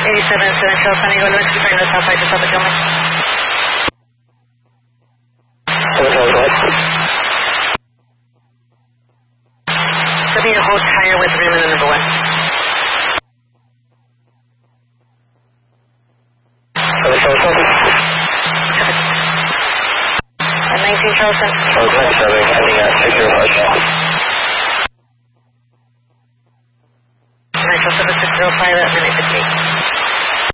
San Eagle, let's bring this up, I just have to kill me. So need to hold higher with room in number 1. 19 Charleston. 27, ending at 605. 907 605 at